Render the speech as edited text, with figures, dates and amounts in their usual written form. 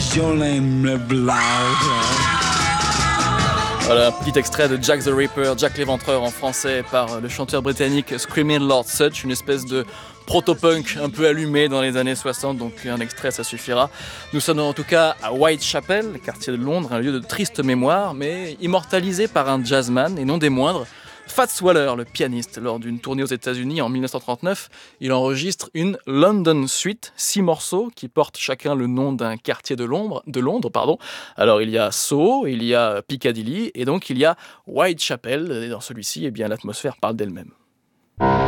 Voilà, un petit extrait de Jack the Ripper, Jack l'Éventreur en français, par le chanteur britannique Screaming Lord Sutch, une espèce de proto-punk un peu allumé dans les années 60, donc un extrait ça suffira. Nous sommes en tout cas à Whitechapel, quartier de Londres, un lieu de triste mémoire, mais immortalisé par un jazzman, et non des moindres, Fats Waller, le pianiste. Lors d'une tournée aux États-Unis en 1939, il enregistre une London Suite, 6 morceaux qui portent chacun le nom d'un quartier de Londres. Alors il y a Soho, il y a Piccadilly et donc il y a Whitechapel. Et dans celui-ci, eh bien, l'atmosphère parle d'elle-même.